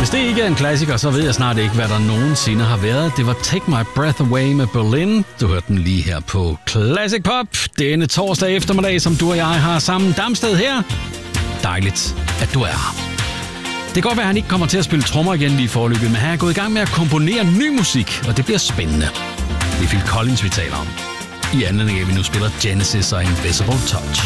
Hvis det ikke er en klassiker, så ved jeg snart ikke, hvad der nogensinde har været. Det var Take My Breath Away med Berlin. Du hørte den lige her på Classic Pop. Denne torsdag eftermiddag, som du og jeg har sammen. Damsted her. Dejligt, at du er her. Det kan godt være, at han ikke kommer til at spille trommer igen lige forløbet, men han er gået i gang med at komponere ny musik, og det bliver spændende. Det er Phil Collins, vi taler om. I anledning af, at vi nu spiller Genesis og Invisible Touch.